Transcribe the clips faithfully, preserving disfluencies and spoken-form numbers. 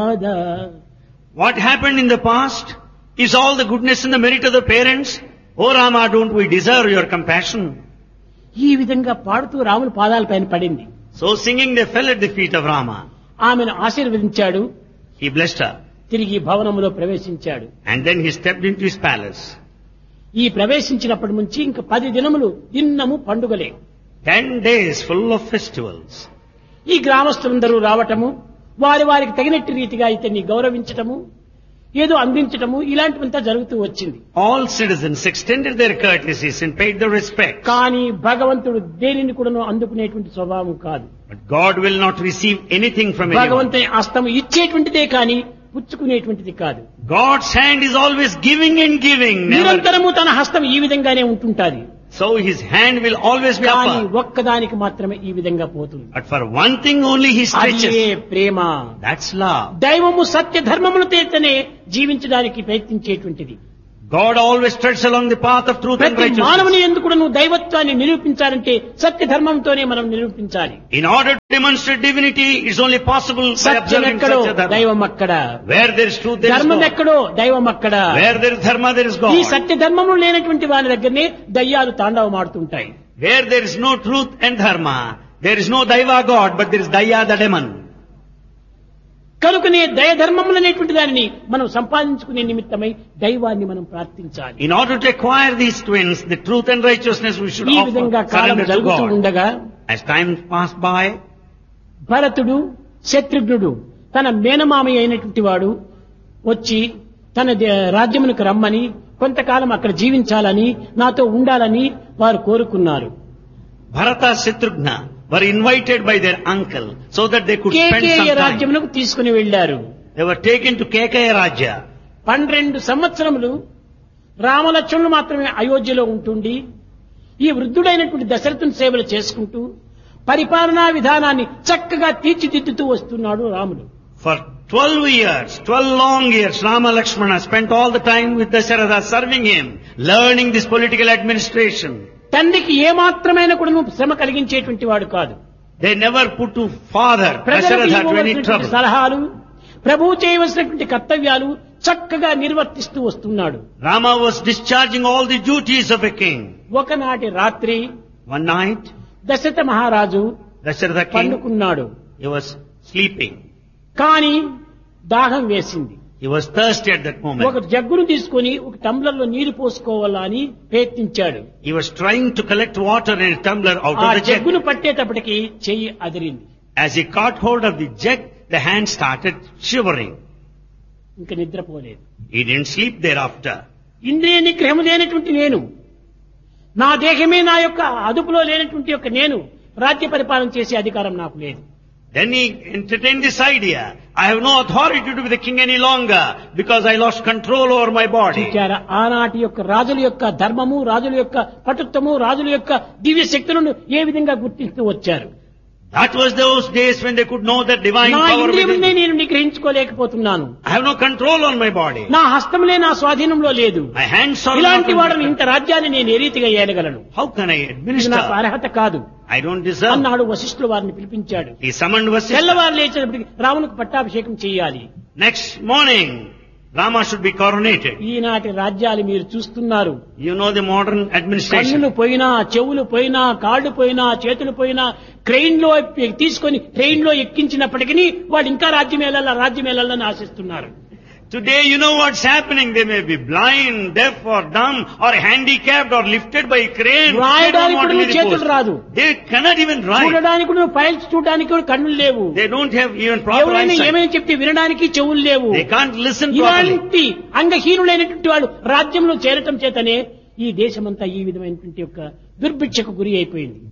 కాదా. What happened in the past is all the goodness and the merit of the parents. Oh Rama, don't we deserve your compassion? ఈ విధంగా పాడుతూ రాముని పాదాలపైన పడింది. So singing they fell at the feet of Rama. ఆమెను ఆశీర్వదించాడు. He blessed her. తిరిగి భవనంలో ప్రవేశించాడు. And then he stepped into his palace. ఈ ప్రవేశించినప్పటి నుంచి ఇంకా పది దినములు దిన్నము పండుగలే. Ten days full of festivals. ఈ గ్రామస్తులందరూ రావటము, వారి వారికి తగినట్టు రీతిగా ఇతన్ని గౌరవించటము, ఏదో అందించటము, ఇలాంటివంతా జరుగుతూ వచ్చింది. All citizens extended their courtesies and paid their respect. కానీ భగవంతుడు దేనిని కూడాను అందుకునేటువంటి స్వభావం కాదు. But God will not receive anything from anyone. భగవంతుని హస్తము ఇచ్చేటువంటిదే కానీ పుచ్చుకునేటువంటిది కాదు. God's hand is always giving and giving. Never. నిరంతరము తన హస్తం ఈ విధంగానే ఉంటుంటాది. So his hand will always be కానీ upward. ఒక్కదానికి మాత్రమే ఈ విధంగా పోతుంది. But for one thing only he stretches. అదే ప్రేమ. That's love. దైవము సత్య ధర్మముల చేతనే జీవించడానికి ప్రయత్నించేటువంటిది. God always treads along the path of truth and ప్రతి righteousness. మానవుని ఎందుకు నువ్వు దైవత్వాన్ని నిరూపించాలంటే సత్య ధర్మంతోనే మనం నిరూపించాలి. In order to demonstrate divinity, it's only possible by Satyam observing ఎక్కడో Satya Dharma. దైవం అక్కడ. Where there is truth, there is ధర్మం God. ఎక్కడో దైవం అక్కడ. Where there is dharma, there is ఈ God. సత్య ధర్మము లేనటువంటి వారి దగ్గరనే దయ్యాలు తాండవమాడుతుంటాయి. Where there is no truth and dharma, there is no daiva God, but there is daya the demon. కనుకనే దయ ధర్మములు అనేటువంటి దానిని మనం సంపాదించుకునే నిమిత్తమై దైవాన్ని మనం ప్రార్థించాలి. In order to acquire these twins, the truth and righteousness, we should ఈ offer విధంగా కాలం surrender to జరుగుతూ God. ఉండగా As time passed by, భరతుడు శత్రుఘ్నుడు తన మేనమామి అయినటువంటి వాడు వచ్చి తన దే- రాజ్యమునకు రమ్మని, కొంతకాలం అక్కడ జీవించాలని, నాతో ఉండాలని వారు కోరుకున్నారు. Bharata Shatrughna were invited by their uncle so that they could spend Kekaya some time. రాజ్యమునకు తీసుకుని వెళ్లారు. They were taken to Kekaya Rajya. పన్నెండు సంవత్సరములు రామలక్ష్మణులు మాత్రమే అయోధ్యలో ఉంటుండి ఈ వృద్ధుడైనటువంటి దశరథుని సేవలు చేసుకుంటూ పరిపాలనా విధానాన్ని చక్కగా తీర్చిదిద్దుతూ వస్తున్నాడు రాముడు. For twelve years, twelve long years, Rama Lakshmana spent all the time with Dasharatha serving him, learning this political administration. తండ్రికి ఏమాత్రమైన కూడా నువ్వు శ్రమ కలిగించేటువంటి వాడు కాదు. They never put to father ప్రజలకు Dasharatha to any ఇవ్వవలసినటువంటి trouble. సలహాలు, ప్రభువు చేయవలసినటువంటి కర్తవ్యాలు చక్కగా నిర్వర్తిస్తూ వస్తున్నాడు. Rama was discharging all the duties of a king. ఒకనాటి రాత్రి One night, దశరథ మహారాజు Dasharatha king, పండుకున్నాడు. he was sleeping. కానీ దాహం వేసింది. He was thirsty at that ఒక moment. జగ్గును తీసుకొని ఒక టంబ్లర్లో నీరు పోసుకోవాలా అని ప్రయత్నించాడు. He was trying to collect water in a tumbler out ఆ of the jug. జగ్గును పట్టేటప్పటికి చెయ్యి అదిరింది. As he caught hold of the jug, the hand started shivering. ఇంకా నిద్రపోలేదు. He didn't sleep thereafter. ఇంద్రియ నిగ్రహం లేనటువంటి నేను, నా దేహమే నా యొక్క అదుపులో లేనటువంటి యొక్క నేను రాజ్య పరిపాలన చేసే అధికారం నాకు లేదు. Then he entertained this idea. I have no authority to be the king any longer because I lost control over my body. చూచారా, ఆనాటి యొక్క రాజుల యొక్క ధర్మము, రాజుల యొక్క పటుత్వము, రాజుల యొక్క దివ్య శక్తులను ఏ విధంగా గుర్తిస్తూ వచ్చారు. That was those days when they could know that divine నా power ఇంద్రియములనే within. నేను నిగ్రహించుకోలేకపోతున్నాను. I have no control on my body. నా హస్తములే నా స్వాధీనంలో లేదు. My hands are ఇలాంటి not వాడిని in ఇంత రాజ్యాన్ని నేను ఏ రీతిగా ఏలగలను? How can I ఇది నాకు administer? అర్హత కాదు I don't deserve. అన్నాడు. వశిష్ఠులు వారిని పిలిపించాడు. He summoned Vasishtha. తెల్లవారు లేచినప్పటికి రామునికి పట్టాభిషేకం చేయాలి. Next morning, Rama should be coronated. ఈనాటి రాజ్యాలు మీరు చూస్తున్నారు. You know the modern administration. కన్నులు పోయినా, చెవులు పోయినా, కాళ్ళు పోయినా, చేతులు పోయినా ట్రైన్ లో తీసుకొని ట్రైన్ లో ఎక్కించినప్పటికీ వాళ్ళు ఇంకా రాజ్యం వెళ్ళాలా రాజ్యం వెళ్ళాలని ఆశిస్తున్నారు. Today, you know what's happening. They may be blind, deaf or dumb or handicapped or lifted by a crane. They don't రాయడానికి want కూడా to నువ్వు be చేతులు reposed. రాదు. They cannot even write. చూడడానికి నువ్వు ఫైల్స్ చూడడానికి కూడా కన్నులు లేవు. They don't have even proper ఎవరైనా eyesight. ఏమైనా చెప్తే వినడానికి చెవులు లేవు. They can't listen properly. ఇలాంటి అంగహీనులైనటువంటి వాళ్ళు రాజ్యంలో చేరటం చేతనే ఈ దేశమంతా ఈ విధమైనటువంటి యొక్క దుర్భిక్షకు గురి అయిపోయింది.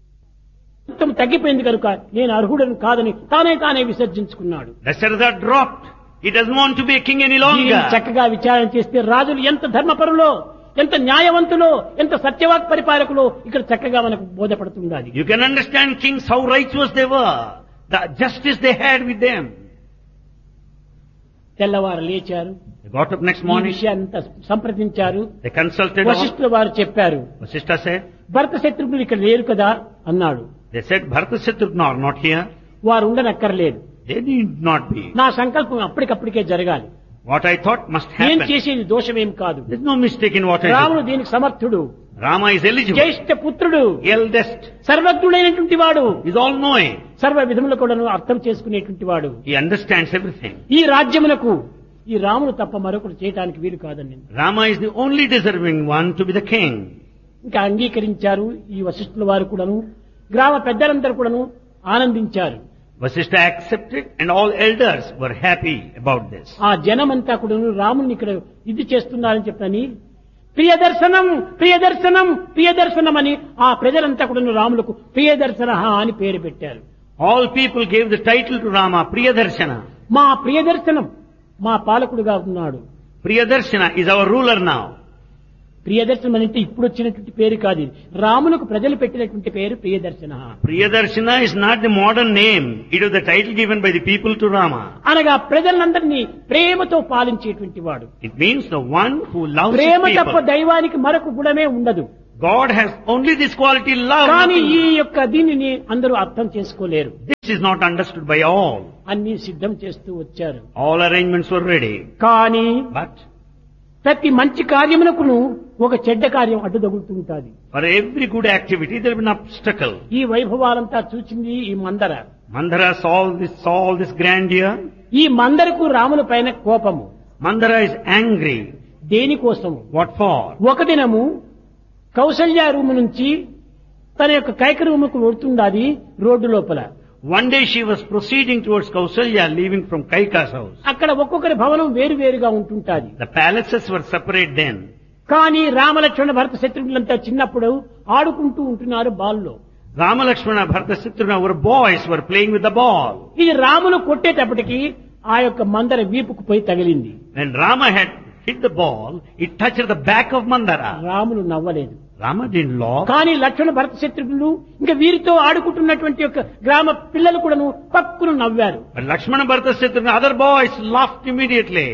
మొత్తం తగ్గిపోయింది కనుక నేను అర్హుడను కాదని తానే తానే విసర్జించుకున్నాడు. Dasharatha dropped. He doesn't want to be a king any దీనిని longer. చక్కగా విచారణ చేస్తే రాజులు ఎంత ధర్మపరులో, ఎంత న్యాయవంతులో, ఎంత సత్యవాక్ పరిపాలకులో ఇక్కడ చక్కగా మనకు బోధపడుతుండాలి. You can understand kings how righteous they were. The justice they had with them. తెల్లవారు లేచారు. They got up next ఈ morning. విషయాన్నంతా సంప్రదించారు. They consulted all. వశిష్ఠుల వారు చెప్పారు. Vasishtha said, భరత శత్రుఘ్నులు ఇక్కడ లేరు కదా అన్నాడు. they said, Bharata Shatrughna are not here. వారు ఉండనక్కర్లేదు. They need not be. నా సంకల్పం అప్పటికప్పటికే జరగాలి. What I thought must నేను happen. చేసేది దోషమేం కాదు. There's no mistake in what I రాముడు do. దీనికి సమర్థుడు, Rama is eligible. జ్యేష్ఠ పుత్రుడు, Eldest. సర్వజ్ఞుడైనటువంటి వాడు, He's all knowing. సర్వ విధములు కూడా అర్థం చేసుకునేటువంటి వాడు. He understands everything. ఈ రాజ్యమునకు ఈ రాముడు తప్ప మరొకరు చేయడానికి వీలు కాదండి. Rama is the only deserving one to be the king. ఇంకా అంగీకరించారు ఈ వశిష్ఠుల వారు కూడాను, గ్రామ పెద్దలందరూ కూడాను ఆనందించారు. Vasishtha accepted and all elders were happy about this. ఆ జనమంతా కూడాను రాముని ఇక్కడ ఇది చేస్తున్నారని చెప్పని ప్రియదర్శనం ప్రియదర్శనం ప్రియదర్శనం అని ఆ ప్రజలంతా కూడాను రాములకు ప్రియదర్శన అని పేరు పెట్టారు. All people gave the title to Rama, Priyadarshana. మా ప్రియదర్శనం మా పాలకుడుగా ఉన్నాడు. Priyadarshana is our ruler now. ప్రియదర్శనం అంటే ఇప్పుడు వచ్చినటువంటి పేరు కాదు ఇది. రాములకు ప్రజలు పెట్టినటువంటి పేరు ప్రియదర్శన. Priyadarshana is not the modern name. It was the title given by the people to Rama. అనగా ప్రజలందరినీ ప్రేమతో పాలించేటువంటి వాడు. It means the one who loves his ప్రేమ తప్ప people. దైవానికి మరొక గుణమే ఉండదు. God has only this quality, love. కానీ ఈ nothing. యొక్క దీనిని అందరూ అర్థం చేసుకోలేరు. This is not understood by all. అన్ని సిద్ధం చేస్తూ వచ్చారు. All arrangements were ready. కానీ But ప్రతి మంచి కార్యమునకును ఒక చెడ్డ కార్యం అడ్డు తగులుతుంటాది. for every good activity there will be an obstacle. ఈ వైభవాలంతా చూచింది ఈ మందర. Mandara saw this, saw all this grandeur. ఈ మందరకు రాముల పైన కోపము. Mandara is angry. దేనికోసము? What for? ఒక దినము కౌసల్య రూము నుంచి తన యొక్క కైక రూముకు వెళ్తుండాది రోడ్డు లోపల. One day she was proceeding towards Kausalya, leaving from Kaika's house. అక్కడ ఒక్కొక్కరి భవనం వేరు వేరుగా ఉంటుంటాది. The palaces were separate then. కానీ రామలక్ష్మణ భరత శత్రుఘ్నులంతా చిన్నప్పుడు ఆడుకుంటూ ఉంటున్నారు బాల్లో. Rama, Lakshmana, Bharata, Shatrugna were boys, were playing with the ball. ఇది రామును కొట్టేటప్పటికి ఆ యొక్క మందర వీపుకు పోయి తగిలింది. When Rama had hit the ball, it touched the back of Mandara. Ramulu నవ్వలేదు. Rama didn't laugh. కానీ లక్ష్మణ భరత శత్రుఘ్నులు ఇంకా వీరితో ఆడుకుంటున్నటువంటి యొక్క గ్రామ పిల్లలు కూడాను పక్కును నవ్వారు. But Lakshmana, Bharata, Shatrugna, other boys laughed immediately.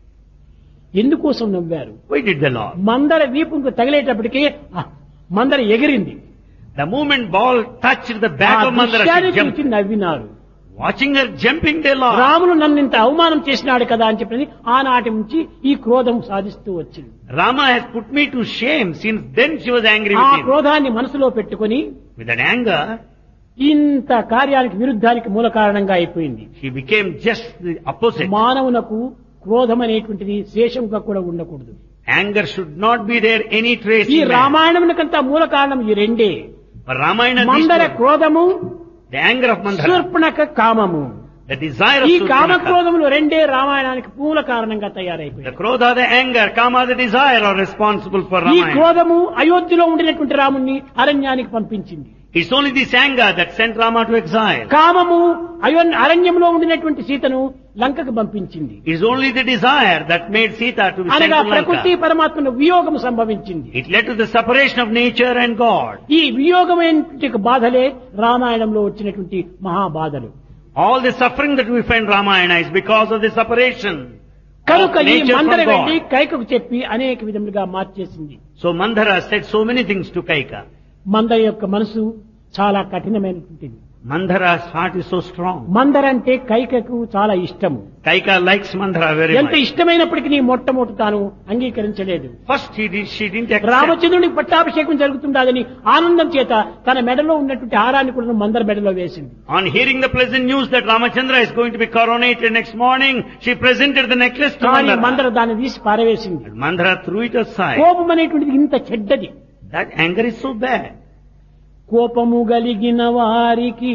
ఎందుకోసం నవ్వారు? Why did they laugh? మందర వీపుకు తగిలేటప్పటికి ఆ మందర ఎగిరింది. The moment ball touched the ఆ back of Mandara, దృశ్యాన్ని she jumped. చూసి నవ్వినారు. Watching her jumping, they laughed. Ramulu నన్ను ఇంత అవమానం చేసినాడు కదా అని చెప్పి ఆనాటి నుంచి ఈ క్రోధం సాధిస్తూ వచ్చింది. Rama has put me to shame. Since then she was angry ఆ with him. క్రోధాన్ని మనసులో పెట్టుకొని With an anger, ఇంత కార్యానికి విరుద్ధానికి మూల కారణంగా అయిపోయింది. she became just the opposite. మానవునకు క్రోధం అనేటువంటిది శేషంగా కూడా ఉండకూడదు. Anger should not be there any trace ఈ in man. రామాయణమునకంతా మూల కారణం ఈ రెండే. But Ramayana, these Manthara two- క్రోధము, the anger of Mandara, Shurpanakha కామము. the desire of ఈ Surpanakha, కామక్రోధములు రెండే రామాయణానికి మూల కారణంగా the తయారైపోయాయి. krodha, the anger, kama, the desire are responsible for ఈ Ramayana. క్రోధము అయోధ్యలో ఉండినటువంటి రాముణ్ణి అరణ్యానికి పంపించింది. It's only this anger that sent Rama to exile. కామము అయో అరణ్యంలో ఉండినటువంటి సీతను లంకకు పంపించింది. It's only the desire that made Sita to be sent అనగా to ప్రకృతి Lanka. పరమాత్మను వియోగము సంభవించింది. It led to the separation of nature and God. ఈ వియోగమైనటువంటి బాధలే రామాయణంలో వచ్చినటువంటి మహాబాధలు. All the suffering that we find in Ramayana is because of the separation of కనుక ఈ nature from మందర వెళ్లి God. కైకకు చెప్పి అనేక విధములుగా మార్చేసింది. So Mandara said so many things to Kaika. మందర యొక్క మనసు చాలా కఠినమైనటువంటిది. Mandara's heart is so strong. మందర అంటే కైకకు చాలా ఇష్టము. Kaika likes Mandara very ఎంత much. ఇష్టమైనప్పటికీ నీ మొట్టమొదటి తాను అంగీకరించలేదు. First he did, she didn't accept. రామచంద్రునికి పట్టాభిషేకం జరుగుతుండదని ఆనందం చేత తన మెడలో ఉన్నటువంటి హారాన్ని కూడా మందర మెడలో వేసింది. On hearing the pleasant news that Ramachandra is going to be coronated next morning, she presented the necklace to కానీ మందర Mandara. దాన్ని తీసి పారవేసింది. And Mandara threw it aside. కోపం అనేటువంటిది ఇంత చెడ్డది. That anger is so bad. కోపము గలిగిన వారికి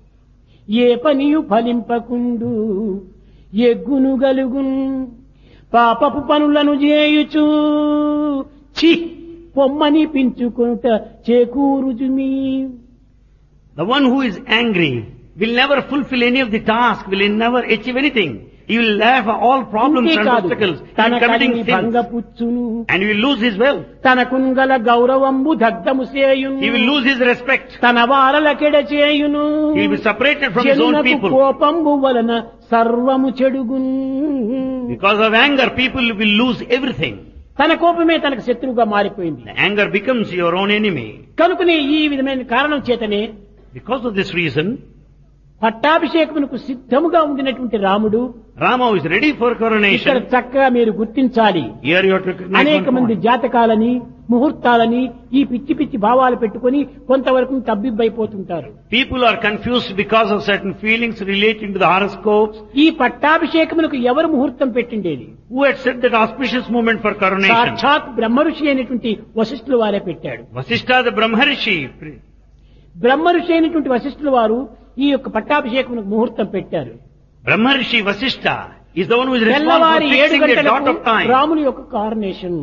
ఏ పనియు ఫలింపకుండు, ఎగ్గును గలుగున్ పాపపు పనులను చేయుచు చి పొమ్మని పించుకొనుట చేకూరుజుమి. The one who is angry will never fulfill any of the task, will never achieve anything. He will have all problems and అంతేకాదు, obstacles. He తన will committing కడిని sins. భంగపుచ్చును, And he will lose his wealth. తన కుంగల గౌరవంబు దగ్ధము చేయును, He will lose his respect. తన వారలకెడ చేయును, He will be separated from his own జనునకు people. కోపంబు వలన సర్వము చెడుగున్. Because of anger, people will lose everything. తన కోపమే తనకు శత్రువుగా మారిపోయింది. The anger becomes your own enemy. కనుకనే ఈ విధమైన కారణం చేతనే Because of this reason, పట్టాభిషేకమునకు సిద్ధముగా ఉండినటువంటి రాముడు Rama is ready for ఇక్కడ coronation. చక్కగా మీరు గుర్తించాలి. Here you have to recognize అనేక one మంది point. జాతకాలని ముహూర్తాలని ఈ పిచ్చి పిచ్చి భావాలు పెట్టుకొని కొంతవరకు తబ్బిబ్బైపోతుంటారు. People are confused because of certain feelings relating to the horoscopes. ఈ పట్టాభిషేకమునకు ఎవరు ముహూర్తం పెట్టిండేది? Who had set that auspicious moment for coronation? సాక్షాత్ బ్రహ్మఋషి అయినటువంటి వశిష్ఠుల వారే పెట్టాడు. Vasishtha the Brahmarishi. బ్రహ్మఋషి అయినటువంటి వశిష్ఠుల వారు ఈ యొక్క పట్టాభిషేకమునకు ముహూర్తం పెట్టారు. Brahmarishi Vasishtha is the one who is responsible for తెల్లవారి ఏడు fixing the dot గంటలకు of time. రాముని యొక్క కారణేషన్.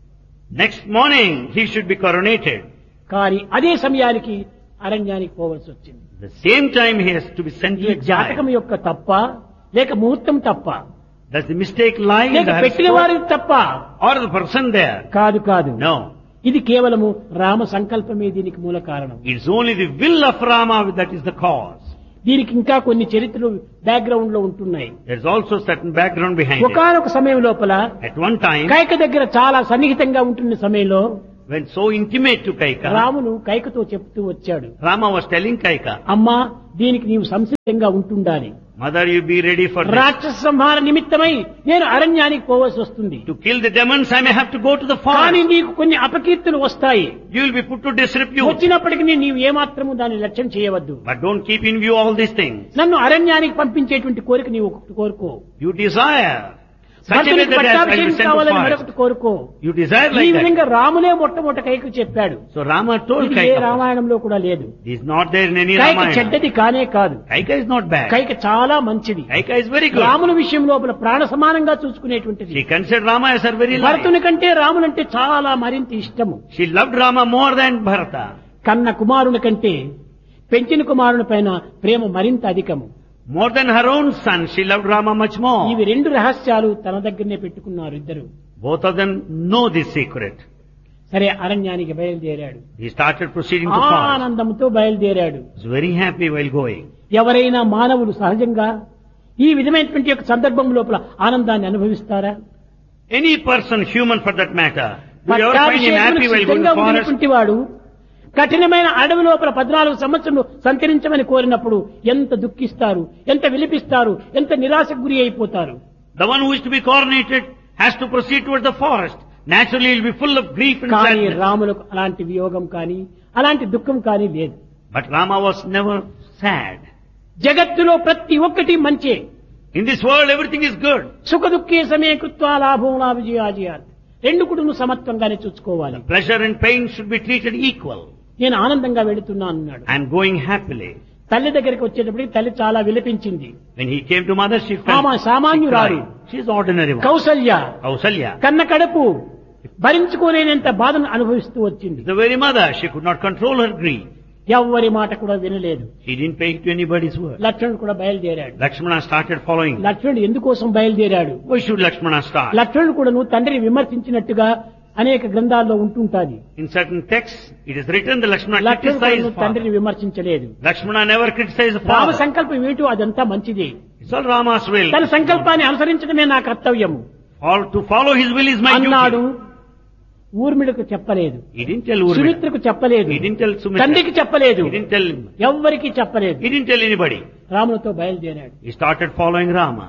Next morning he should be coronated. కానీ అదే సమయానికి అరణ్యానికి పోవలసి వచ్చింది. The same time he has to be sent to ఈ జాతకం exile. యొక్క తప్ప లేక ముహూర్తం తప్ప Does the mistake lie in లేక the పెట్టిన horoscope వారి తప్ప or the person there? కాదు కాదు. No. ఇది కేవలము రామ సంకల్పమే దీనికి మూల కారణం. It's only the will of Rama that is the cause. దీనికి ఇంకా కొన్ని చరిత్రలు బ్యాక్గ్రౌండ్ లో ఉంటున్నాయి. There's also certain background behind it. ఒకానొక సమయం లోపల At one time, కైక దగ్గర చాలా సన్నిహితంగా ఉంటున్న సమయంలో when so intimate to Kaika, రామును కైకతో చెప్తూ వచ్చాడు, Rama was telling Kaika, అమ్మా దీనికి నీవు సంసిద్ధంగా ఉంటుండాలి. Mother, you be ready for this. రాక్షస సంహార నిమిత్తమై నేను అరణ్యానికి పోవలసి వస్తుంది. To kill the demons, I may have to go to the కానీ forest. నీకు కొన్ని అపకీర్తులు వస్తాయి. You will be put to disrepute. వచ్చినప్పటికీ నీవు ఏమాత్రము దాన్ని లక్ష్యం చేయవద్దు. But don't keep in view all these things. నన్ను అరణ్యానికి పంపించేటువంటి కోరిక నీవు ఒకటి కోరుకో. You desire such a way భర్తనికి that I will be పట్టాభిషేకం sent to కావాలని forest. మరొకటి కోరుకో. You desire ఈ like that. విధంగా రాములే మొట్టమొదట కైకు చెప్పాడు. So Rama told ఇది ఏ Kaika. రామాయణంలో కూడా లేదు. This is not there in any Kaika Ramayana. చెడ్డది కానే కాదు. Kaika is not bad. Kaika చాలా మంచిది. Kaika is very good. రాముల విషయం లోపల ప్రాణ సమానంగా చూసుకునేటువంటిది. She considered Rama as her very life. భరతుని కంటే రాములంటే చాలా మరింత ఇష్టము. She loved Rama more than Bharata. కన్న కుమారుని కంటే పెంచిన కుమారుని పైన ప్రేమ మరింత అధికము. More than her own son, she loved Rama much more. ఇవి రెండు రహస్యాలు తన దగ్గరనే పెట్టుకున్నారు ఇద్దరు. Both of them know this secret. సరే అరణ్యానికి బయలుదేరాడు. He started proceeding to forest. ఆనందంతో బయలుదేరాడు. He was very happy while going. ఎవరైనా మానవులు సహజంగా ఈ విధమైనటువంటి యొక్క సందర్భం లోపల ఆనందాన్ని అనుభవిస్తారా? Any person, human for that matter, will you ever find him happy while going సిద్ధంగా to forest? ఉన్నటువంటి వాడు కఠినమైన అడవి లోపల పద్నాలుగు సంవత్సరాలు సంచరించమని కోరినప్పుడు ఎంత దుఃఖిస్తారు, ఎంత విలిపిస్తారు, ఎంత నిరాశకు గురి అయిపోతారు. The one who is to be coronated has to proceed towards the forest. Naturally, he will be full of grief and కానీ sadness. రాములకు అలాంటి వియోగం కానీ అలాంటి దుఃఖం కానీ లేదు. But Rama was never sad. జగత్తులో ప్రతి ఒక్కటి మంచే. In this world, everything is good. సుఖ దుఃఖే సమయ కృత్వా లాభం లా విజయాజయాత్. రెండు కూడా సమత్వంగానే చూసుకోవాలి. Pleasure and pain should be treated equal. నేను ఆనందంగా వెళుతున్నా అన్నాడు. I am going happily. తల్లి దగ్గరికి వచ్చేటప్పటికి తల్లి చాలా విలపించింది. When he came to mother, she felt ఆమె సామాన్యురాలు. she is ordinary one. Kaushalya Kausalya. కన్న కడుపు భరించుకోలేనంత బాధను అనుభవిస్తూ వచ్చింది. The very mother, she could not control her grief. ఎవ్వరి మాట కూడా వినలేదు. She didn't pay to anybody's word. లక్ష్మణుడు కూడా బయలుదేరాడు. Lakshmana started following. లక్ష్మణుడు ఎందుకోసం బయలుదేరాడు? Why should Lakshmana start? లక్ష్మణుడు కూడా నువ్వు తండ్రిని విమర్శించినట్టుగా అనేక గ్రంథాల్లో ఉంటుంటాది. In certain texts, it is written that Lakshmana లక్ష్మణుడు కూడా criticized నువ్వు father. తండ్రిని విమర్శించలేదు. Lakshmana never criticized the Rama father. సంకల్పం ఏమిటో అదంతా మంచిదే. It's all Rama's will. తన సంకల్పాన్ని అనుసరించడమే నా కర్తవ్యము All to follow his will is my అన్నాడు. duty. ఊర్మిళకు చెప్పలేదు, He didn't tell Urmila. సుమిత్రకు చెప్పలేదు, He didn't tell Sumitra. తండ్రికి చెప్పలేదు, He didn't tell him. ఎవ్వరికి చెప్పలేదు. He didn't tell anybody. రాములతో బయలుదేరాడు. He started following Rama.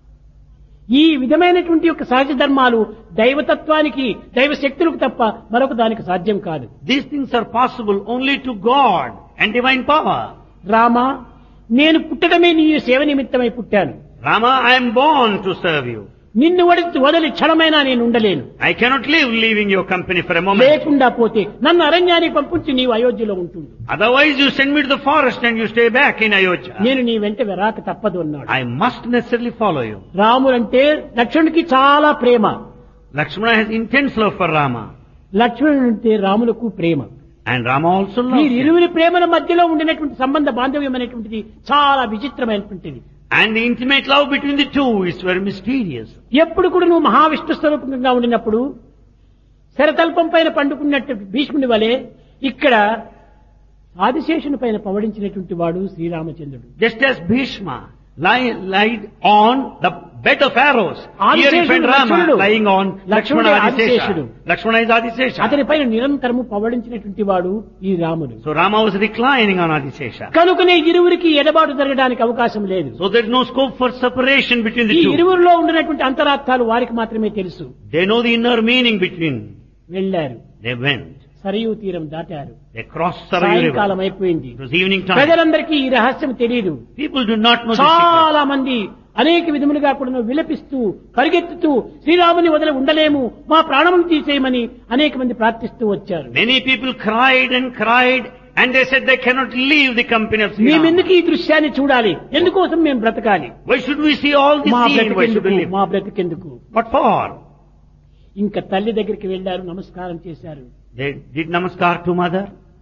ఈ విధమైనటువంటి యొక్క సహజ ధర్మాలు దైవతత్వానికి దైవ శక్తులకు తప్ప మరొక దానికి సాధ్యం కాదు. These things are possible only to God and divine power. Rama నేను పుట్టడమే నీ సేవ నిమిత్తమై పుట్టాను. Rama, I am born to serve you. నిన్ను వదిలి వదిలి క్షణమైనా నేను ఉండలేను. I cannot live leaving your company for a moment. లేకుండా పోతే నన్ను అరణ్యానికి పంపించి నీవు అయోధ్యలో ఉంటుంది. Otherwise you send me to the forest and you stay back in Ayodhya. నేను నీ వెంట రాక తప్పదు అన్నాడు. I must necessarily follow you. రాములంటే లక్ష్మణుడికి చాలా ప్రేమ. Lakshmana has intense love for Rama. లక్ష్మణుడు అంటే రాములకు ప్రేమ. And Rama also loves ఈ him. ఇరువురి ప్రేమల మధ్యలో ఉండినటువంటి సంబంధ బాంధవ్యం అనేటువంటిది చాలా విచిత్రమైనటువంటిది. And the intimate love between the two is very mysterious. ఎప్పుడు కూడా నువ్వు మహావిష్ణు స్వరూపంగా ఉండినప్పుడు శరతల్పం పైన పండుకున్నట్టు భీష్ముని వలె ఇక్కడ ఆదిశేషుని పైన పవడించినటువంటి వాడు శ్రీరామచంద్రుడు. Just as Bhishma lie, lied on the bed of arrows. Here you find Rama lying on Lakshmana Adisesha. Lakshmana is Adisesha. అతని పైన నిరంతరము పవడించినటువంటి వాడు ఈ రాముడు. So Rama was reclining on Adisesha. కనుకనే ఇరువురికి ఎడబాటు జరగడానికి అవకాశం లేదు. So there is no scope for separation between the ఈ two. ఇరువురిలో ఉండినటువంటి అంతరార్థాలు వారికి మాత్రమే తెలుసు. They know the inner meaning between. వెళ్ళారు. They went. సరియు తీరం దాటారు. They crossed Sarayu River. సాయంకాలం అయిపోయింది. It was evening time. ప్రజలందరికీ ఈ రహస్యం తెలియదు. People do not know the secret. చాలా మంది అనేక విధములుగా కూడా విలపిస్తూ పరిగెత్తుతూ శ్రీరాముని వదిలి ఉండలేము, మా ప్రాణమును తీసేయమని అనేక మంది ప్రార్థిస్తూ వచ్చారు. Many people cried and cried and they said they cannot leave the company of Sri Rama. మేమెందుకు ఈ దృశ్యాన్ని చూడాలి, ఎందుకోసం మేము బ్రతకాలి, Why should we see all this మా scene? Why should we బ్రతికెందుకు, live? మా బ్రతికెందుకు. What for? ఇంకా తల్లి దగ్గరికి వెళ్లారు, నమస్కారం చేశారు. They did namaskar to mother.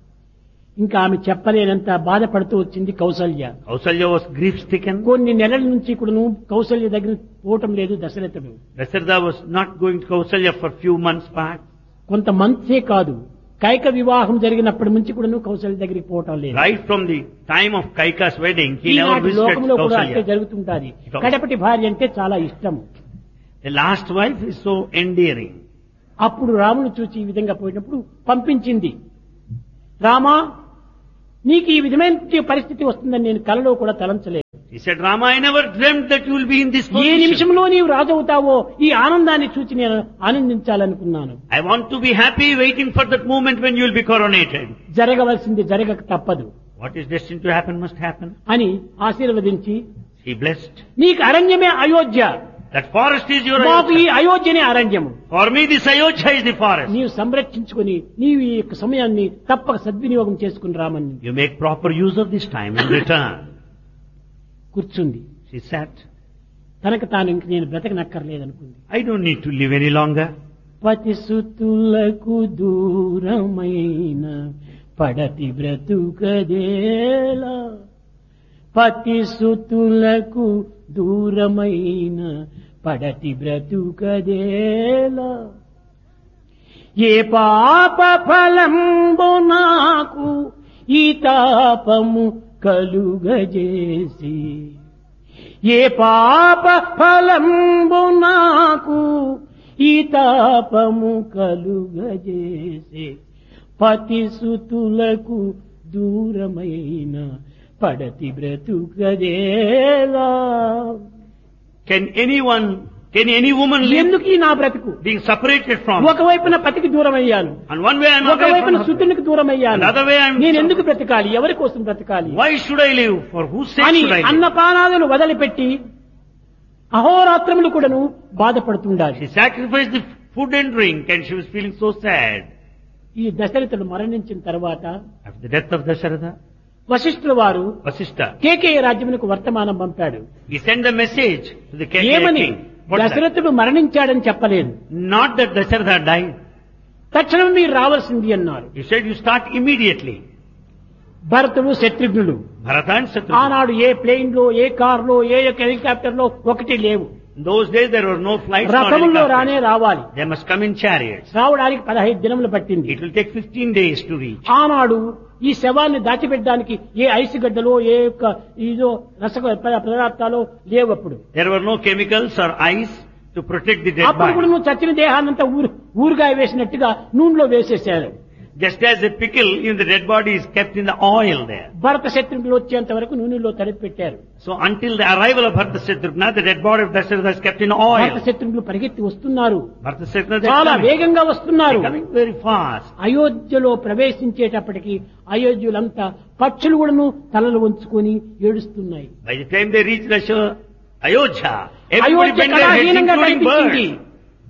ఇంకా ఆమె చెప్పలేనంత బాధపడుతూ వచ్చింది Kaushalya. Kausalya was grief stricken. కొన్ని నెలల నుంచి కూడాను కౌసల్య దగ్గర పోవటం లేదు దశరథుడు. Dasharatha was not going to Kausalya for few months back. కొంత మంత్సే కాదు, కైక వివాహం జరిగినప్పటి నుంచి కూడాను కౌసల్య దగ్గరికి పోవటం లేదు. Right from the time of Kaika's wedding, he never ఈనాటి visited లోకంలో కూడా అట్టే Kausalya. జరుగుతుంటాది. కడపటి భార్య అంటే చాలా ఇష్టం. The last wife is so endearing. అప్పుడు రాముడు చూచి ఈ విధంగా పోయినప్పుడు పంపించింది, రామా నీకు ఈ విధమైన పరిస్థితి వస్తుందని నేను కలలో కూడా తలంచలేదు. He said, Rama, I never dreamt that you will be in this A position. నిమిషంలో నీవు రాజవుతావో ఈ ఆనందాన్ని చూచి నేను ఆనందించాలనుకున్నాను. I want to be happy waiting for that moment when you will be coronated. జరగవలసింది జరగక తప్పదు What is destined to happen must happen. అని ఆశీర్వదించి, He blessed. నీకు అరణ్యమే Ayodhya, That forest is your మాకు ఈ Ayodhya. అయోధ్యనే అరణ్యము. For me this Ayodhya is the forest. నీవు సంరక్షించుకుని నీవు ఈ యొక్క సమయాన్ని తప్పక సద్వినియోగం చేసుకుని రామని You make proper use of this time in return. కూర్చుంది. She sat. తనకు తాను ఇంక నేను బ్రతకనక్కర్లేదనుకుంది. I don't need to live any longer. పతిసుతులకు దూరమైన పడతి బ్రతుకదేలా, పతిసుతులకు దూరమైన పడతి బ్రతుకదేలా, ఏ పాప ఫలంబు నాకు ఈ తాపము కలుగజేసి, ఏ పాప ఫలంబు నాకు ఈ తాపము కలుగజేసే, పతిసుతులకు దూరమైన పడతి బ్రతుకదేలా. Can anyone, can any woman live ఎందుకు ఈ నా బ్రతుకు? being separated from? ఒకవైపున పతికి దూరం అయ్యాను, And one way I'm away ఒకవైపున from సుతునికి దూరం అయ్యాను. Another way I'm- నేను ఎందుకు బ్రతకాలి, ఎవరి కోసం బ్రతకాలి Why should I live? For whose sake అని should I live? అన్నపానాదులు వదిలిపెట్టి అహోరాత్రములు కూడాను బాధపడుతుండాలి. She sacrificed the food and drink and she was feeling so sad. ఈ దశరథుడు మరణించిన తర్వాత After the death of Dasharatha, వశిష్ఠుల వారు Vasishtha, కేకేయ రాజ్యమునకు వర్తమానం పంపాడు. he sent a message to the Kekeya ఏమని? king. What's that? దశరథుడు మరణించాడని చెప్పలేదు. Not that Dasharatha died. తక్షణం మీరు రావాల్సింది అన్నారు. He said you start immediately. భరతుడు శత్రుఘ్నుడు Bharata and Shatrugna. ఆనాడు ఏ ప్లేన్ లో, ఏ కార్ లో, ఏ యొక్క హెలికాప్టర్ లో ఒకటి లేవు. In those days there were no flights nor రథములో రానే helicopters. రావాలి. They must come in chariots. రావడానికి పదహైదు దినములు పట్టింది. It will take fifteen days to reach. ఆనాడు ఈ శవాన్ని దాచిపెట్టడానికి ఏ ఐసు గడ్డలో, ఏ యొక్క ఇదో రస పదార్థాలు లేవు. అప్పుడు There were no chemicals or ice to protect the dead అప్పుడు కూడా body. నువ్వు చచ్చిన దేహాన్నంతా ఊరు ఊరుగాయ వేసినట్టుగా నూనెలో వేసేసారు. Just as a pickle, even the dead body is kept in the oil there. భరత శత్రుఘ్నులు వచ్చేంత వరకు నూనెలో తడిపి పెట్టారు. So until the arrival of Bharata Shatrugna, the dead body of Dasharatha is kept in Bharata oil. శత్రుఘ్నులు పరిగెత్తి వస్తున్నారు, Bharata Shatrugna, they are చాలా coming. వేగంగా వస్తున్నారు. They're coming very fast. అయోధ్యలో ప్రవేశించేటప్పటికి అయోధ్యులంతా పక్షులు కూడాను తలలు వంచుకొని ఏడుస్తున్నాయి. By the time they reach Dasha- Ayodhya, everybody Ayodhya bent their heads, కళాహీనంగా including కనిపించింది. birds.